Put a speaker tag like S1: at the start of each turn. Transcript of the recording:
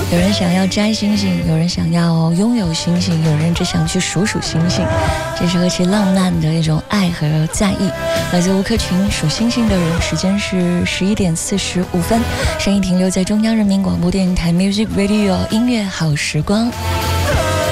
S1: 有人想要摘星星，有人想要拥有星星，有人只想去数数星星。这是何其浪漫的一种爱和在意。来自吴克群数星星的人，时间是11点45分，声音停留在中央人民广播电台 Music Radio 音乐好时光。